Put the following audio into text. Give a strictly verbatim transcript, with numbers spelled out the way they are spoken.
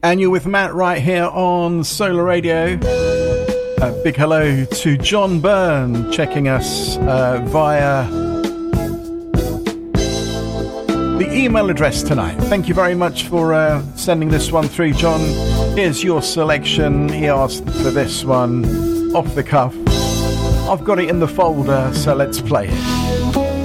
And you're with Matt right here on Solar Radio. A big hello to John Byrne checking us uh, via the email address tonight. Thank you very much for uh, sending this one through, John. Here's your selection. He asked for this one off the cuff. I've got it in the folder, so let's play it.